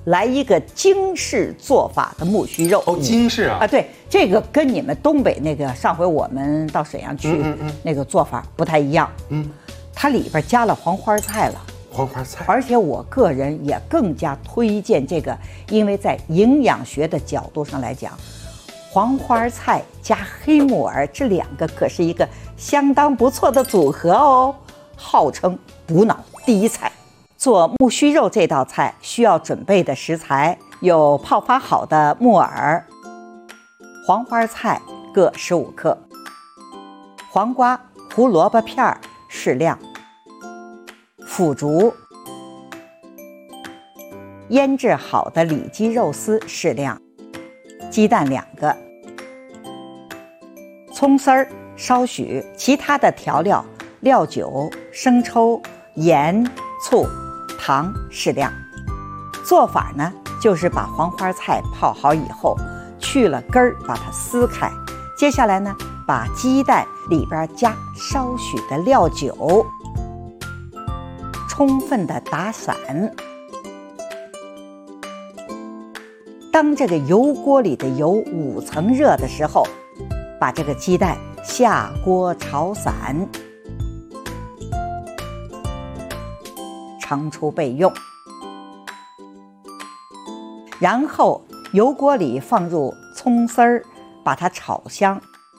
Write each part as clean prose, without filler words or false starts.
来一个京式做法的木须肉。 哦，京式啊！ 对，这个跟你们东北那个上回我们到沈阳去那个做法不太一样。它里边加了黄花菜了。 黄花菜， 而且我个人也更加推荐这个，因为在营养学的角度上来讲，黄花菜加黑木耳这2个可是一个相当不错的组合哦，号称补脑第一菜。做木须肉这道菜需要准备的食材有泡发好的木耳、黄花菜各15克、黄瓜、胡萝卜片适量、腐竹、腌制好的里脊肉丝适量、鸡蛋2个、葱丝儿稍许，其他的调料料酒、生抽、盐、醋、糖适量。做法呢，就是把黄花菜泡好以后，去了根儿，把它撕开。接下来呢，把鸡蛋里边加稍许的料酒，充分的打散。当这个油锅里的油5层热的时候，把这个鸡蛋下锅炒散，盛出备用。然后油锅里放入葱丝儿，把它炒香，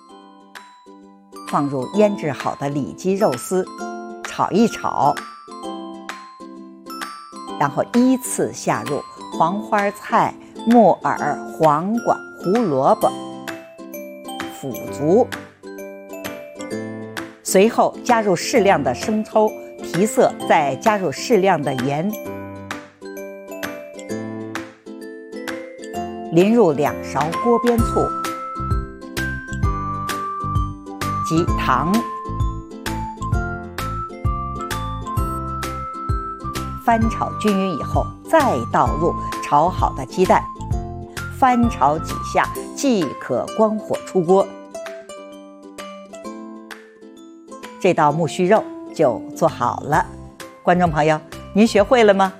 放入腌制好的里脊肉丝，炒一炒，然后依次下入黄花菜、木耳、黄瓜、胡萝卜、腐竹，随后加入适量的生抽提色，再加入适量的盐，淋入2勺锅边醋及糖，翻炒均匀以后，再倒入炒好的鸡蛋，翻炒几下即可关火出锅。这道木须肉就做好了。观众朋友，您学会了吗？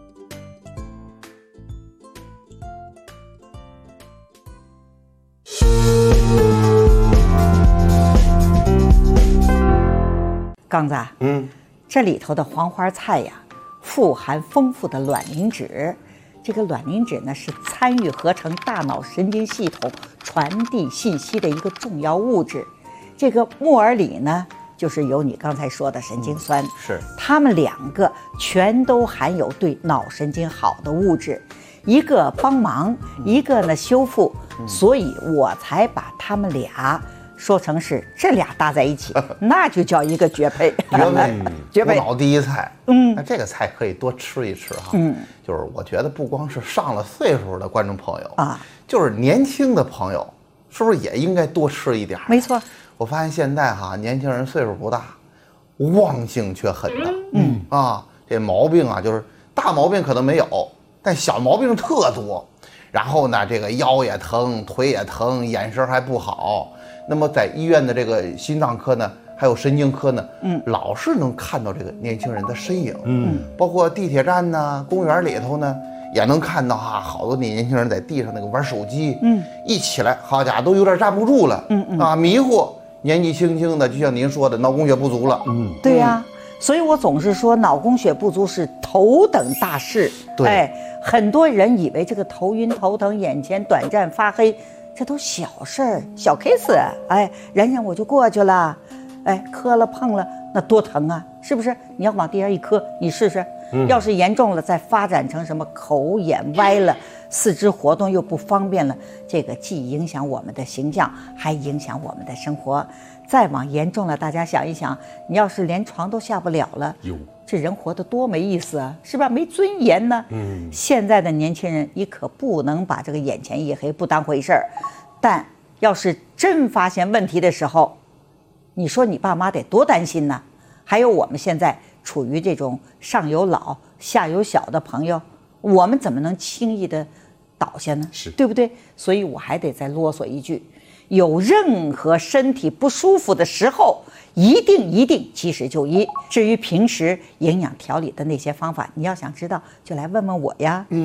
刚子，这里头的黄花菜呀，富含丰富的卵磷脂。这个卵磷脂呢，是参与合成大脑神经系统传递信息的一个重要物质。这个木耳里呢，就是有你刚才说的神经酸， 是它们2个全都含有对脑神经好的物质，一个帮忙，一个呢修复，所以我才把它们俩说成是这俩搭在一起，那就叫一个绝配。 绝配，补脑第一菜。那这个菜可以多吃一吃哈。就是我觉得不光是上了岁数的观众朋友啊，就是年轻的朋友，是不是也应该多吃一点？ 没错。 我发现现在哈，年轻人岁数不大，忘性却很大。这毛病啊，就是大毛病可能没有，但小毛病特多。然后呢，这个腰也疼，腿也疼，眼神还不好。那么在医院的这个心脏科呢，还有神经科呢，老是能看到这个年轻人的身影。包括地铁站呢，公园里头呢，也能看到好多年轻人在地上那个玩手机。一起来，好家伙，都有点站不住了。迷糊。年纪轻轻的，就像您说的，脑供血不足了。 对呀，所以我总是说，脑供血不足是头等大事。 对， 很多人以为这个头晕头疼、眼前短暂发黑，这都小事儿、小 case。忍忍我就过去了。磕了碰了，那多疼啊，是不是？你要往地上一磕，你试试。要是严重了，再发展成什么口眼歪了，四肢活动又不方便了，这个既影响我们的形象，还影响我们的生活。再往严重了，大家想一想，你要是连床都下不了了，这人活得多没意思啊，是吧？没尊严呢。现在的年轻人，你可不能把这个眼前一黑不当回事儿。但要是真发现问题的时候，你说你爸妈得多担心呢？还有我们现在处于这种上有老下有小的朋友，我们怎么能轻易的倒下呢？对不对？所以我还得再啰嗦一句，有任何身体不舒服的时候，一定及时就医。至于平时营养调理的那些方法，你要想知道就来问问我呀。